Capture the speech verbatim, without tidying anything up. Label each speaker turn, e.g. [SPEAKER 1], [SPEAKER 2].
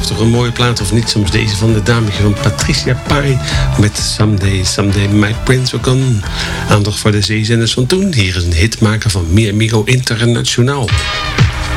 [SPEAKER 1] blijft toch een mooie plaat of niet? Soms deze van de dametje van Patricia Pai met Someday, Someday My Prince Will Come. Aandacht voor de zeezenders van toen. Hier is een hitmaker van Mi Amigo Internationaal.